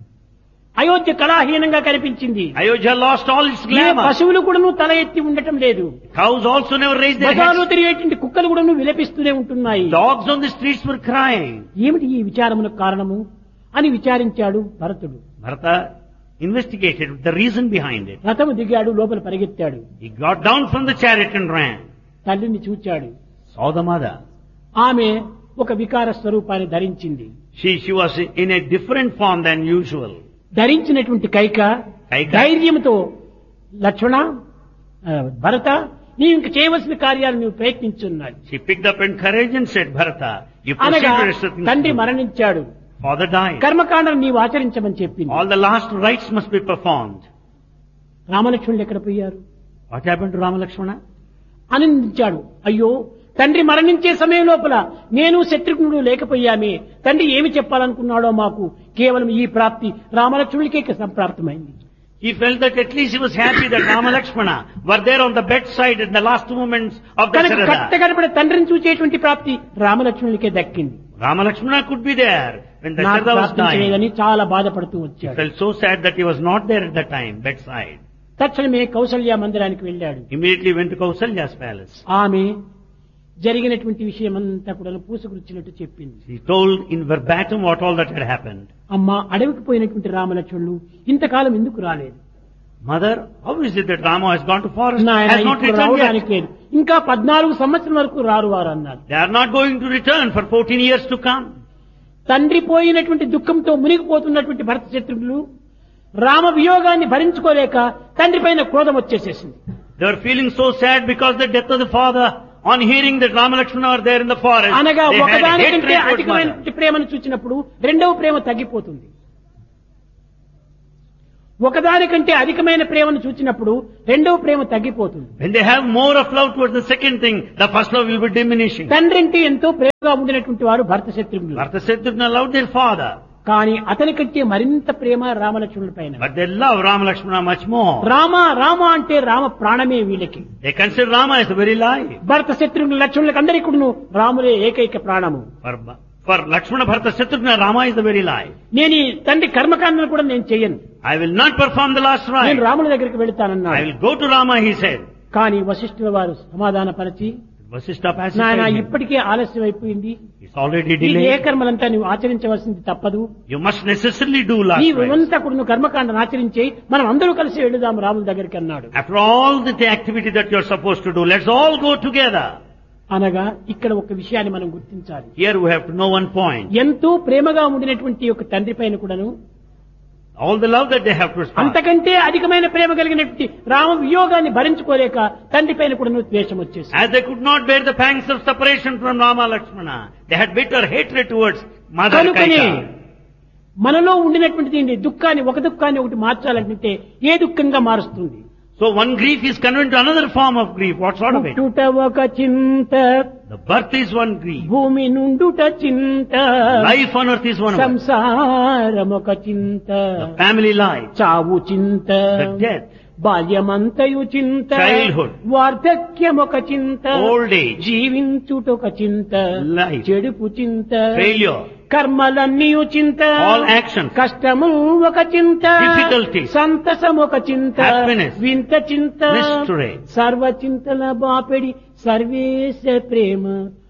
అయోధ్య కళాహీనంగా కనిపించింది. Ayodhya lost all its ఏ glamour. పశువులు కూడాను తల ఎత్తి ఉండటం లేదు. Cows also never raised their బజార్లో heads. తిరిగేటువంటి కుక్కలు కూడాను విలపిస్తూనే ఉంటున్నాయి. Dogs on the streets were crying. ఏమిటి ఈ విచారమునకు కారణము అని విచారించాడు భరతుడు. Bharata investigated the reason behind it. రథము దిగాడు, లోపల పరిగెత్తాడు. He got down from the chariot and ran. తల్లిని చూచాడు. Saw the mother. ఆమె ఒక వికార స్వరూపాన్ని ధరించింది. She, she was in a different form than usual. ధరించినటువంటి కైక కైక. ధైర్యంతో, లక్ష్మణ, ఆ, భరత, నీవు ఇంక చేయవలసిన కార్యాలు నువ్వు ప్రయత్నించున్నాడు She picked up in courage and said, Bharata, you అనగా proceed to certain తండ్రి things. మరణించాడు. Father died. కర్మకాండను నీవు ఆచరించమని చెప్పింది. All the last rites must be performed. రామలక్ష్మణులు ఎక్కడ పోయారు? What happened to Rama Lakshmana? ఆనందించాడు. అయ్యో, తండ్రి మరణించే సమయం లోపల నేను శత్రుఘ్నుడు లేకపోయామే, తండ్రి ఏమి చెప్పాలనుకున్నాడో మాకు కేవలం ఈ ప్రాప్తి రామలక్ష్మణులకే సంప్రాప్తమైంది. He felt that at least he was happy that Rama Lakshmana were there on the bedside in the last moments of the కనుక Sarada. కట్టగడపడ తండ్రిని చూచేటువంటి ప్రాప్తి రామలక్ష్మణులకే దక్కింది. Rama Lakshmana could be there when the నాకు Sarada was ప్రాప్తించలేదని dying. చాలా బాధపడుతూ He వచ్చాడు. felt so sad that he was not there at that time, bedside. తక్షణమే కౌసల్య మందిరానికి వెళ్ళాడు. Immediately went to Kausalya's palace. ఆమె జరిగినటువంటి విషయం అంతా కూడా పూసుకుచ్చినట్టు చెప్పింది. He told in verbatim what all that had happened. అమ్మా, అడవికి పోయినటువంటి రామలక్ష్మణులు ఇంతకాలం ఎందుకు రాలేదు? Mother, how is it that Rama has gone to forest, నాయన has not ఇప్పుడు returned రావడానికి yet? లేదు, ఇంకా పద్నాలుగు సంవత్సరం వరకు రారు వారు అన్నారు. They are not going to return for fourteen years to come. తండ్రి పోయినటువంటి దుఃఖంతో మునిగిపోతున్నటువంటి భరత శత్రుఘ్నులు రామ వియోగాన్ని భరించుకోలేక తండ్రి పైన క్రోధం వచ్చేసేసింది. They were feeling so sad because the death of the father. On hearing that Rama Lakshmana are there in the forest, అనగా they had ఒకదానికంటే hatred towards అధికమైన mother. ప్రేమను చూచినప్పుడు రెండవ ప్రేమ తగ్గిపోతుంది. ఒకదానికంటే అధికమైన ప్రేమను చూచినప్పుడు రెండవ ప్రేమ తగ్గిపోతుంది. When they have more of love towards the second thing, the first love will be diminishing. తండ్రి అంటే ఎంతో ప్రేమగా ఉండినటువంటి వారు భరత శత్రుఘ్నులు. Bharata Shatrugna loved their father, కానీ అతని కంటే మరింత ప్రేమ రామలక్ష్మణుల పైన. but they love Rama Lakshmana much more. Rama Rama అంటే రామ ప్రాణమే వీళ్ళకి. They consider Rama as the very life. భరత శత్రుఘ్నుల లక్ష్మణులకు అందరికీ కూడాను రాములే ఏకైక ప్రాణము. For, for Lakshmana Bharata Shatrugna, Rama is the very life. నేను ఈ తండ్రి కర్మకాండను కూడా నేను చెయ్యను, I will not perform the last నేను rite. రాముల దగ్గరికి I వెళతానన్నాడు. will go to Rama, he said. కానీ వశిష్ఠుల వారు సమాధానపరిచి, Vasishtha నాయన pacified him. ఇప్పటికే ఆలస్యం అయిపోయింది, It's already ఈ ఏ delayed. కర్మలంతా నువ్వు ఆచరించవలసింది తప్పదు, You must necessarily do last నీ rite. అంతా కూడా నువ్వు కర్మకాండను ఆచరించే మనం అందరూ కలిసి వెళుదాం రాముల దగ్గరికి అన్నాడు. After all the the activity that you're supposed to do, let's all go together. అనగా ఇక్కడ ఒక విషయాన్ని మనం గుర్తించాలి. Here we have to know one point. ఎంతో ప్రేమగా ఉండినటువంటి ఒక తండ్రి పైన కూడాను All the love that they have to respond. అంతకంటే అధికమైన ప్రేమ కలిగినటువంటి రామ వియోగాన్ని భరించుకోలేక తండ్రి పైన కూడాను ద్వేషం వచ్చేసి, As they could not bear the pangs of separation from Rama Lakshmana, they had bitter hatred towards Mother కనుకనే Kaika. మనలో ఉండినటువంటి దుఃఖాన్ని ఒక దుఃఖాన్ని ఒకటి మార్చాలంటే ఏ దుఃఖంగా మారుస్తుంది? So one grief is converted to another form of grief. What sort of it? పుట్టుట ఒక చింత, The birth is one grief. భూమి నుండుట చింత, Life on earth is one of it. సంసారం ఒక చింత, The family life, చావు చింత, the death, బాల్యమంతయు చింత, Childhood. వార్ధక్యం ఒక చింత, old age, జీవించుట ఒక చింత, Life. చెడుపు చింత, failure, కర్మలన్నీ చింత, all actions, కష్టము ఒక చింత, Difficulties. సంతసం ఒక చింత, Happiness. వింత చింత, mystery. సర్వ చింతల బాపెడి సర్వేశ ప్రేమ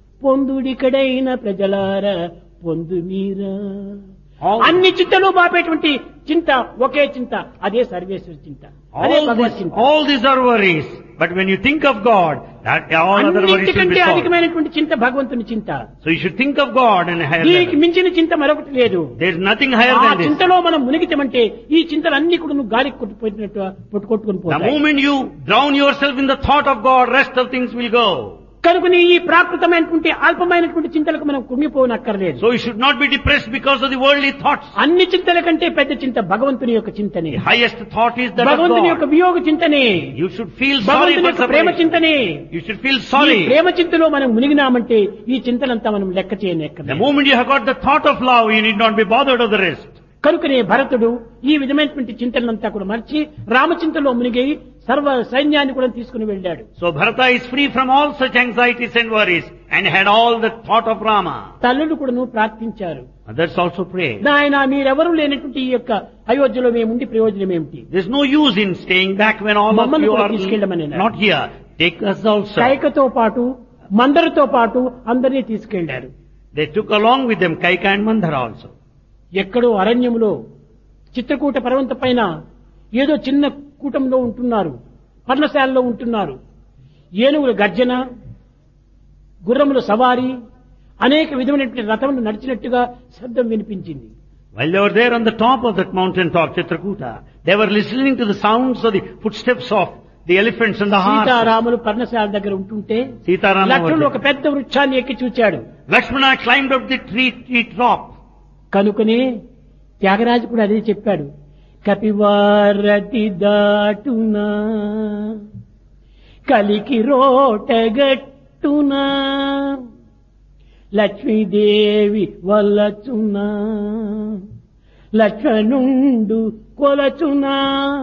పొందుడికడైన ప్రజలార పొందు మీరా. All, అన్ని చింతలు బాపేటువంటి చింత ఒకే చింత, అదే సర్వేశ్వర చింత, అదే all, భగవత్ this, చింత. all these are worries. But when you think of God, that all other worries will అన్నిటికంటే be solved. అధికమైనటువంటి చింత భగవంతుని చింత. So you should think of God and higher దీనికి level. మించిన చింత మరొకటి లేదు. There is nothing higher ఆ than this. చింతలో మనం మునిగితమంటే ఈ చింతలన్నీ కూడా నువ్వు గాలికి కొట్టుకుపోయినట్టు కొట్టు కొట్టుకుని The పోతాయి. moment you drown yourself in the thought of God, rest of things will go. కనుకని ఈ ప్రాకృతమైనటువంటి అల్పమైనటువంటి చింతలకు మనం కుంగిపోనక్కర్లేదు. So you should not be depressed because of the worldly thoughts. అన్ని చింతల కంటే పెద్ద చింత భగవంతుని యొక్క చింతనే. The highest thought is that of భగవంతుని యొక్క God. వియోగ చింతనే, You should feel sorry భగవంతుని for యొక్క ప్రేమ separation. చింతనే. You should feel ఈ sorry. ప్రేమ చింతలో మనం మునిగినామంటే ఈ చింతలంతా మనం లెక్క The చేయనక్కర్లేదు. moment you have got the thought of love, you need not be bothered of the rest. కనుకనే భరతుడు ఈ విధమైనటువంటి చింతనంతా కూడా మర్చి రామచింతలో మునిగి సర్వ సైన్యాన్ని కూడా తీసుకుని వెళ్ళాడు. So Bharata is free from all such anxieties and worries and had all the thought of Rama. తల్లులు కూడాను ప్రార్థించారు, Others also pray. నాయన మీరెవరూ లేనటువంటి ఈ యొక్క అయోధ్యలో మేముండి ప్రయోజనం ఏమిటి? There's no use in staying back when all of మమ్మల్ని you కూడా are తీసుకెళ్ళమని అన్నారు. not here. Take us also. కైకతో పాటు మందరితో పాటు అందరినీ తీసుకెళ్లారు. They took along with them Kaika and Mandara also. ఎక్కడో అరణ్యములో చిత్రకూట పర్వత పైన ఏదో చిన్న కూటంలో ఉంటున్నారు, పర్ణశాలలో ఉంటున్నారు. ఏనుగుల గర్జన, గుర్రముల సవారి, అనేక విధమైనటువంటి రథములు నడిచినట్టుగా శబ్దం వినిపించింది. While they were there on the top of that mountain top, Chitrakuta, they were listening to the sounds of the footsteps of the elephants and the horses. సీతారాములు పర్ణశాల దగ్గర ఉంటుంటే Sitaram లక్ష్మణుడు over ఒక there. పెద్ద వృక్షాన్ని ఎక్కి చూచాడు. Lakshmana climbed up the tree, tree top. కనుకనే త్యాగరాజు కూడా అదే చెప్పాడు. కపివారతి దాటునా కలికి రోటగట్టునా లక్ష్మీదేవి వల్లచునా లక్ష్మణుండు కొలచునా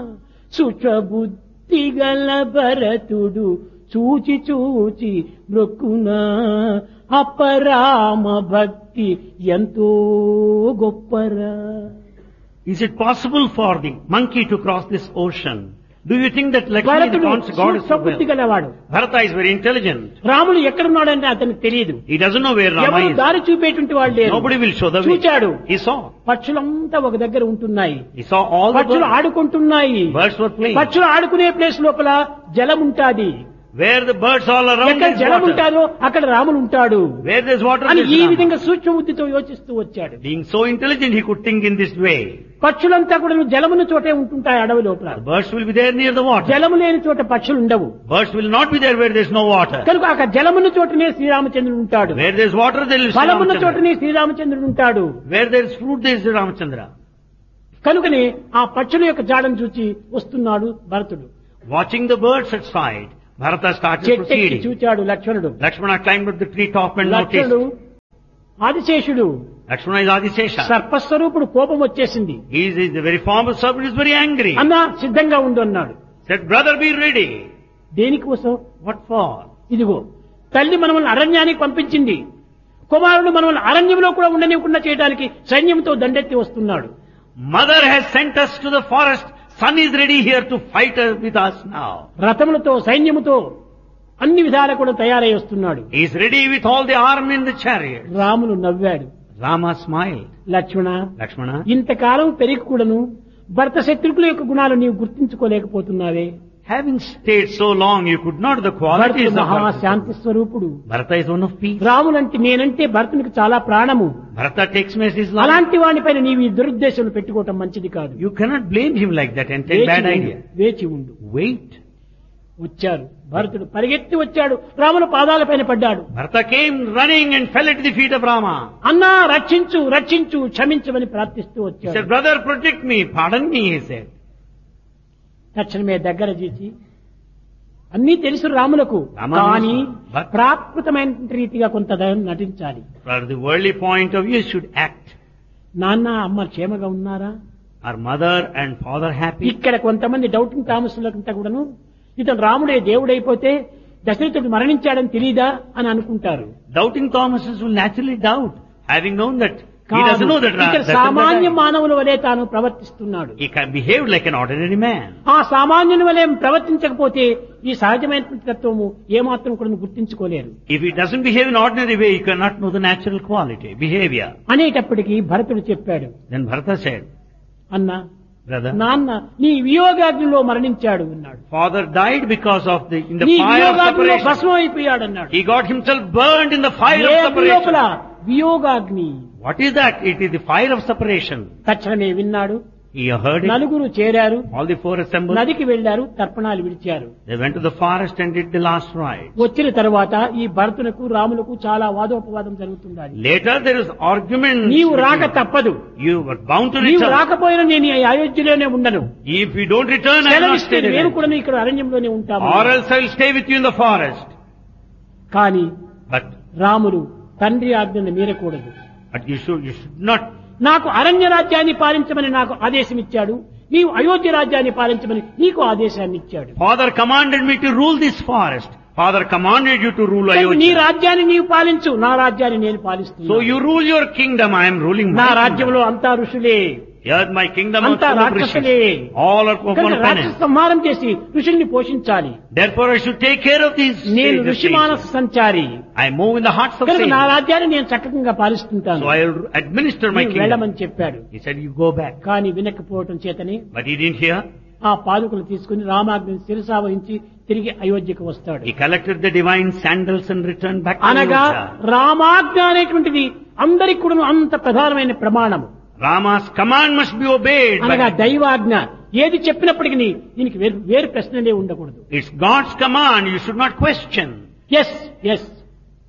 సుచబుద్ధి గల భరతుడు చూచి చూచి మృక్కునా అపరామ భక్తి ఎంతో గొప్పరా. Is it possible for the monkey to cross this ocean? Do you think that Lakshmi, the conscious God, is so బుద్ధి గలవాడు. Bharata is very intelligent. రాముడు ఎక్కడున్నాడంటే అతనికి తెలియదు. He doesn't know where Rama ఎవరు is. దారి చూపేటువంటి వాళ్ళు లేరు. Nobody will show the way. చూచాడు. He saw. పక్షులంతా ఒక దగ్గర ఉంటున్నాయి. He saw all the పక్షులు birds. ఆడుకుంటున్నాయి. Birds were playing. పక్షులు ఆడుకునే ప్లేస్ లోపల జలం ఉంటాది. Where the birds all around ఎక్కడ is జలం water. ఉంటారో అక్కడ రాముడు ఉంటాడు Where there's water అని there's ఈ Rama. విధంగా సూక్ష్మ బుద్ధితో యోచిస్తూ వచ్చాడు. Being so intelligent, he could think in this way. పక్షులంతా కూడా జలమున చోటే ఉంటుంటాయి అడవి లోపల. The birds will be there near the water. జలము లేని చోట పక్షులు ఉండవు. Birds will not be there where there's no water. కనుక అక్కడ జలమున్న చోటనే శ్రీరామచంద్రుడు ఉంటాడు. Where there's water, there is ఫలమున్న Ramachandra. చోటనే శ్రీరామచంద్రుడు ఉంటాడు. Where there's fruit, there is Ramachandra. కనుకనే ఆ పక్షుల యొక్క జాడను చూచి వస్తున్నాడు భరతుడు. Watching the birds at side, Bharata started చెట్టెక్కి proceeding. చూచాడు లక్ష్మణుడు. Lakshmana climbed up the tree top and లక్ష్మణుడు noticed. ఆదిశేషుడు Lakshmana is Adisesha. సర్పస్వరూపుడు కోపం వచ్చేసింది. He is, is the very form of serpent, is very angry. అన్న సిద్ధంగా ఉండు అన్నాడు. Said, brother, be ready. దేనికోసం? What for? ఇదిగో తల్లి మనల్ని అరణ్యానికి పంపించింది. కుమారుడు మనల్ని అరణ్యంలో కూడా ఉండనివ్వకుండా చేయడానికి సైన్యంతో దండెత్తి వస్తున్నాడు. Mother has sent us to the forest. Son is ready here to fight with us now. రథములతో సైన్యముతో అన్ని విధాలా కూడా తయారై వస్తున్నాడు. He is ready with all the army in the chariot. Ramulu నవ్వాడు. Rama smiled. లక్ష్మణ, Lakshmana, ఇంతకాలం పెరిగి కూడాను భర్త శత్రుకుల యొక్క గుణాలు నీవు గుర్తించుకోలేకపోతున్నావే. having stayed so long, you could not the qualities భరతుడు of మహా Bharata. శాంతి స్వరూపుడు. Bharata is one of peace. రాములంటే నేనంటే భరతునికి చాలా ప్రాణము. Bharata takes me as his love. అలాంటి వానిపైన నీవు ఈ దురుద్దేశం పెట్టుకోవటం మంచిది కాదు. You cannot blame him like that and take bad వేచి ఉండు, idea. వేచి ఉండు. Wait. వచ్చారు. భరతుడు పరిగెత్తి వచ్చాడు. రాముల పాదాలపైన పడ్డాడు. Bharata came running and fell at the feet of Rama. అన్నా రక్షించు రక్షించు క్షమించమని ప్రార్థిస్తూ He వచ్చాడు. said, brother, protect me, pardon me, he said. తక్షణమే దగ్గర చేసి అన్నీ తెలుసు రాములకు, రామ కానీ but- ప్రాకృతమైన రీతిగా కొంత దయం నటించాలి. For the worldly point of view, you should act. నాన్న అమ్మ క్షేమగా ఉన్నారా? Are mother and father happy? ఇక్కడ కొంతమంది డౌటింగ్ థామస్లంతా కూడాను ఇతను రాముడే దేవుడైపోతే దశరథుడు మరణించాడని తెలియదా అని అనుకుంటారు. Doubting Thomases will naturally doubt, having known that he కాదు, doesn't know that Ra- ఇక్కడ that సామాన్య died. మానవుల వలె తాను ప్రవర్తిస్తున్నాడు. He can behave like an ordinary man. ఆ సామాన్యుని వలె ప్రవర్తించకపోతే ఈ సహజమైన తత్వము ఏమాత్రం కూడా గుర్తించుకోలేరు. If he doesn't behave in ordinary way, you cannot know the natural quality, behavior. అనేటప్పటికీ భరతుడు చెప్పాడు, Then Bharata said, అన్నా brother, నాన్న నీ వియోగాగ్నిలో మరణించాడు అన్నాడు. father died because of the, in the నీ fire of వియోగాగ్నిలో separation. భస్మం అయిపోయాడు అన్నాడు. He got himself burned in the fire A of అగ్ని లోపల? separation. వియోగాగ్ని. What is that? It is the fire of separation. తక్షణమే విన్నాడు. He heard it. నలుగురు చేరారు, All the four assembled. నదికి వెళ్లారు, తర్పణాలు విడిచారు. They went to the forest and did the last rite. వచ్చిన తర్వాత ఈ భరతునకు రాములకు చాలా వాదోపవాదం జరుగుతుండాలి. Later there is argument. నీవు రాక తప్పదు. You were bound to నీవు return. రాకపోయినా నేను ఈ అయోధ్యలోనే ఉండను. If you don't return, I will not సెలవిస్తే stay నేను there. కూడా ఇక్కడ అరణ్యంలోనే ఉంటాము. Or else I will stay with you in the forest. కానీ But రాముడు తండ్రి ఆజ్ఞను మీరకూడదు. but you should you should not. నాకు అరణ్య రాజ్యాన్ని పాలించమని నాకు ఆదేశం ఇచ్చాడు, నీవు అయోధ్య రాజ్యాన్ని పాలించమని నీకు ఆదేశాన్ని ఇచ్చాడు. Father commanded me to rule this forest. Father commanded you to rule కనుక నీ Ayodhya. రాజ్యాన్ని నీవు పాలించు, నా రాజ్యాన్ని నేను పాలిస్తున్నా. So you rule your kingdom. I am ruling నా my kingdom. రాజ్యంలో అంతా ఋషులే, Here my kingdom is అంతా full of రాక్షసులే. rishis. All are కనుక one రాక్షస penance. సంహారం చేసి ఋషుల్ని పోషించాలి. Therefore I should take care of these. నేను sages, ఋషి మానస sages. Sanchari I move in the hearts of కనుక నా sages. రాజ్యాన్ని నేను చక్కగా పాలిస్తుంటాను. So I will administer my నీవు kingdom. వెళ్ళమని చెప్పాడు. He said, you go back. కానీ వినకపోవటం చేతని But he didn't hear. ఆ పాదుకులు తీసుకుని రామాజ్ఞని శిరసావహించి తిరిగి అయోధ్యకు వస్తాడు. He collected the divine sandals and returned back to అనగా Ayodhya. రామాజ్ఞ అనేటువంటిది అందరికి కూడా అంత ప్రధానమైన ప్రమాణం. Rama's command must be obeyed. అనగా But దైవాజ్ఞ ఏది చెప్పినప్పటికీ దీనికి వేరు వేరు ప్రశ్నలే ఉండకూడదు. it's God's command. You should not question. Yes yes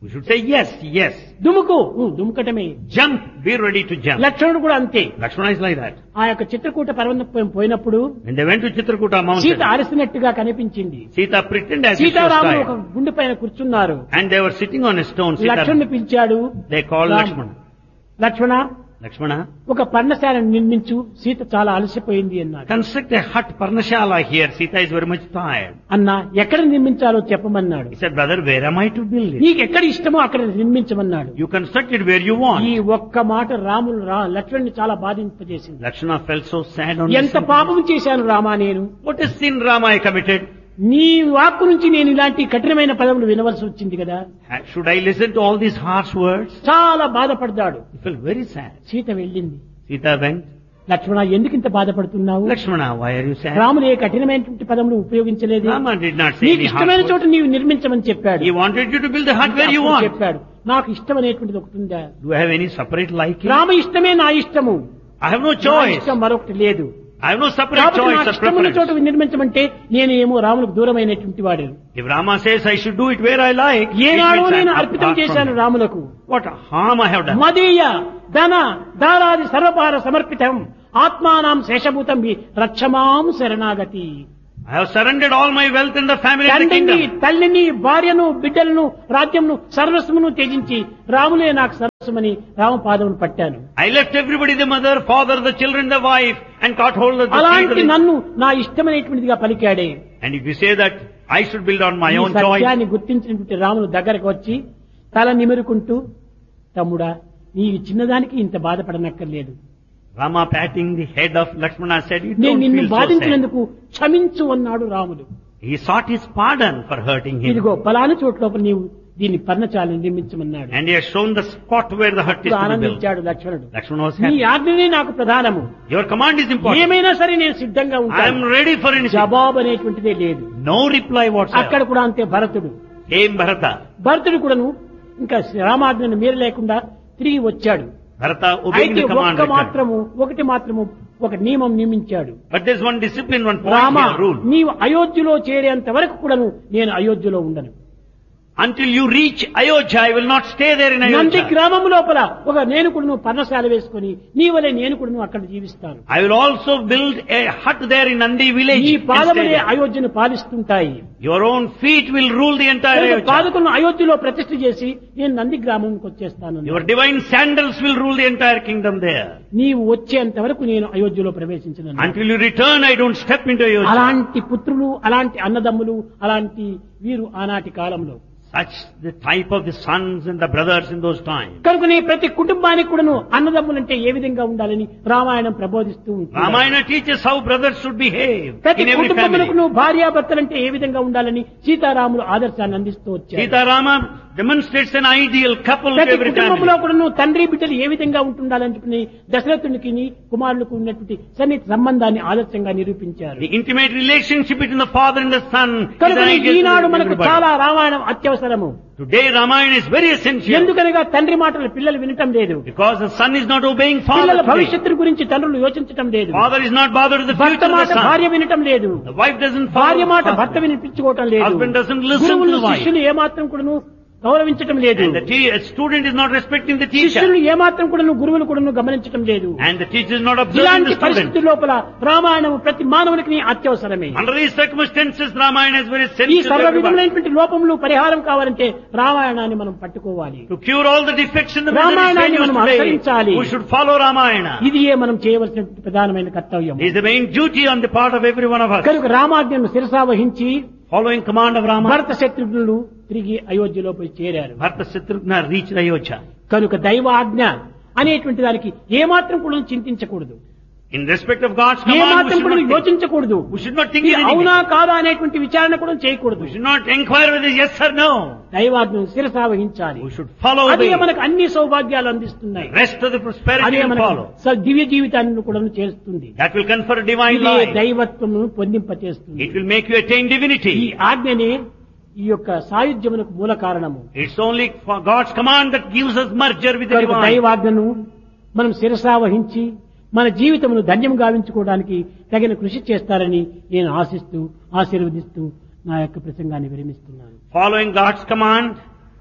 We should say yes, yes. దుముకు నువ్వు దుముకటమే. Jump, be ready to jump. లక్ష్మణుడు కూడా అంతే. Lakshmana is like that. ఆ యొక్క చిత్రకూట పర్వతం పోయినప్పుడు When they went to Chitrakuta mountain, Sita అలసినట్టుగా కనిపించింది. Sita pretended as if she was సీతారాములు ఒక tired. గుండె పైన కూర్చున్నారు. And they were sitting on a stone. Sita, లక్ష్మణుని పిలిచాడు. they called Ram. Lakshmana. Lakshmana Lakshmana, ఒక పర్ణశాలను నిర్మించు, సీత చాలా అలసిపోయింది అన్నాడు. construct a hut Parnashala here. Sita is very much tired. అన్నా ఎక్కడ నిర్మించాలో చెప్పమన్నాడు. He said, brother, where am I to build it? నీకు ఎక్కడ ఇష్టమో అక్కడ నిర్మించమన్నాడు. You construct it where you want. ఈ ఒక్క మాట రాములు రా లక్ష్మణుని చాలా బాధింపజేసింది. Lakshmana felt so sad on ఎంత listening. పాపం చేశాను రామా నేను. What a sin, Rama, I committed. నీ వాక్కు నుంచి నేను ఇలాంటి కఠినమైన పదములు వినవలసి వచ్చింది కదా. Should I listen to all these harsh words? చాలా బాధపడ్డాడు. He felt very sad. Sita వెళ్ళింది. Sita went. లక్ష్మణ ఎందుకు ఇంత బాధపడుతున్నావు? Lakshmana, why are you sad? Ramulu ఏ కఠినమైనటువంటి పదములు ఉపయోగించలేదు. Rama did not say నీకు any harsh ఇష్టమైన చోట words. నీవు నిర్మించమని చెప్పాడు. He wanted you to build the hut where you అప్పుడు want. చెప్పాడు నాకు ఇష్టమనేటువంటిది ఒకటి ఉందా. Do I have any separate liking? Rama ఇష్టమే నా ఇష్టము. I have no నా choice. ఇష్టం మరొకటి లేదు. I have no separate కాబట్టి choice నాకు or ఇష్టమున్న చోట preference. నిర్మించమంటే నేను ఏమో రాములకు దూరమైనటువంటి వాడు. If Rama says I should do it where I like, it ఏనాడో means నేను I'm అర్పితం apart from చేశాను him. రాములకు. What harm I have done? మదీయ ధన దారాది సర్వపార సమర్పితం ఆత్మానాం శేషభూతం వి రక్షమాం శరణాగతి. I have surrendered all my wealth and the family and the తండ్రిని kingdom. తల్లిని భార్యను బిడ్డలను రాజ్యంను సర్వస్వమును త్యజించి రాములే నాకు సర్వస్వమని రామపాదమును పట్టాను. I left everybody, the mother, father, the children, the wife, and caught hold of the అలాంటి feet of నన్ను నా ఇష్టమైనటువంటిదిగా పలికాడే. the- And if you say that I should build on my ఈ own choice, సత్యాన్ని గుర్తించినటువంటి రాములు దగ్గరకు వచ్చి తల నిమురుకుంటూ తమ్ముడా నీవు చిన్నదానికి ఇంత బాధపడనక్కర్లేదు. Rama patting the head of Lakshmana said, you నేను don't నిన్ను feel so sad. బాధించినందుకు క్షమించు అన్నాడు రాముడు. He sought his pardon for hurting him. ఇదిగో పలాని చోటు లోపల నీవు దీన్ని పర్ణశాలను నిర్మించమన్నాడు. And he has shown the spot where the hut is to be built. ఆనందించాడు లక్ష్మణుడు. Lakshmana was నీ happy. ఆజ్ఞనే నాకు ప్రధానము. Your command is important. ఏమైనా సరే నేను సిద్ధంగా I am ఉంటాను. ready for anything. జవాబు అనేటువంటిదే లేదు. No reply అక్కడ whatsoever. కూడా అంతే భరతుడు. Came Bharata. భరతుడు కూడాను ఇంకా రామాజ్ఞను మీర లేకుండా తిరిగి వచ్చాడు. Bharata obeying అయితే the command. ఒక్క returned. మాత్రము ఒకటి మాత్రము ఒక నియమం నియమించాడు. But there's one discipline, one point Rama here, rule. నీవు అయోధ్యలో చేరేంత వరకు కూడాను నేను అయోధ్యలో ఉండను. Until you reach Ayodhya, I will not stay there in Nandi Ayodhya. గ్రామం లోపల ఒక నేను కూడాను పర్ణశాల వేసుకొని నీ వలె నేను కూడాను అక్కడ జీవిస్తాను. I will also build a hut there in Nandi village. ఈ and పాదములే stay there. అయోధ్యను పాలిస్తుంటాయి. Your own feet will rule the entire కనుక Ayodhya. పాదకులను అయోధ్యలో ప్రతిష్ఠ చేసి నేను నంది గ్రామంకి వచ్చేస్తాను. Your divine sandals will rule the entire kingdom there. నీవు వచ్చేంత వరకు నేను అయోధ్యలో ప్రవేశించను. Until you return, I don't step into Ayodhya. అలాంటి పుత్రులు అలాంటి అన్నదమ్ములు అలాంటి వీరు ఆనాటి కాలంలో. Such the type of the sons and the brothers in those times. కనుక నీ ప్రతి కుటుంబానికి కూడాను అన్నదమ్ములంటే ఏ విధంగా ఉండాలని రామాయణం ప్రబోధిస్తూ ఉంటుంది. Ramayana teaches how brothers should behave ప్రతి in every కుటుంబములకు family. భార్యాభర్తలంటే ఏ విధంగా ఉండాలని సీతారాములు ఆదర్శాన్ని అందిస్తూ వచ్చారు. Sita Rama demonstrates an ideal couple to ప్రతి every కుటుంబంలో family. కూడాను తండ్రి బిడ్డలు ఏ విధంగా ఉంటుండాలని దశరథునికి కుమారులకు ఉన్నటువంటి సన్నిహిత సంబంధాన్ని ఆదర్శంగా నిరూపించారు. The intimate relationship between the father and the son is కనుక an ideal ఈనాడు to మనకు everybody. చాలా Ramayanam అత్యవసరము. Today Ramayana is very essential ఎందుకనగా తండ్రి మాటలు పిల్లలు వినటం లేదు. because the son is not obeying father పిల్లల today. భవిష్యత్తు గురించి తండ్రులు యోచించటం లేదు. Father is not bothered with the భర్త future of మాట the son. భార్య వినటం లేదు. The wife doesn't భార్య follow మాట husband. భర్త వినిపించుకోవటం లేదు. Husband doesn't listen to గురువులు the wife. శిష్యులు ఏమాత్రం కూడాను గౌరవించటం లేదు. And the te- a student is not respecting the teacher. శిష్యులు ఏమాత్రం కూడాను గురువులు కూడాను గమనించటం లేదు. And the teacher is not observing ఇలాంటి the student. పరిస్థితి లోపల రామాయణం ప్రతి మానవునికి అత్యవసరమే. Under these circumstances, Ramayana is very ఈ sensitive to సర్వ everybody. విధములైనటువంటి లోపములు పరిహారం కావాలంటే రామాయణాన్ని మనం పట్టుకోవాలి. To cure all the defects in the రామాయణాన్ని misery మనం today, అనుసరించాలి. we should follow Ramayana. ఇది ఏ మనం చేయవలసిన ప్రధానమైన కర్తవ్యం. It is the main duty on the part of every one of us. కనుక రామాజ్ఞను శిరసా వహించి Following command of Rama, భరత శత్రుఘ్నులు తిరిగి అయోధ్యలో పోయి చేరారు. Bharata Shatrugna reached Ayodhya. కనుక దైవ ఆజ్ఞ అనేటువంటి దానికి ఏమాత్రం కూడా చింతించకూడదు. In respect of God's command, we ఏమాత్రం should కూడా not think, యోచించకూడదు. we should not think ఇది anything. అవునా కాదా అనేటువంటి విచారణ కూడా చేయకూడదు. We should not inquire whether yes or no. దైవాజ్ఞను శిరసా వహించాలి. We should follow అదే the మనకు అన్ని సౌభాగ్యాలు అందిస్తున్నాయి. rest of the prosperity అదే will మనకు follow. స- దివ్య జీవితాన్ని కూడా చేస్తుంది. That will confer divine ఇదే life. దైవత్వమును పొందింపచేస్తుంది. It will make you attain ఈ divinity. ఆజ్ఞనే ఈ యొక్క సాయుధ్యమునకు మూల కారణము. It's only for God's command that gives us merger with the కనుక divine. దైవాజ్ఞను మనం శిరసా వహించి మన జీవితమును ధన్యం గావించుకోవడానికి తగిన కృషి చేస్తారని నేను ఆశిస్తూ ఆశీర్వదిస్తూ నా యొక్క ప్రసంగాన్ని విరమిస్తున్నాను. Following God's command,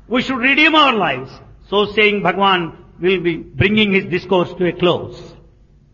We should redeem our lives. So saying, Bhagavan will be bringing his discourse to a close.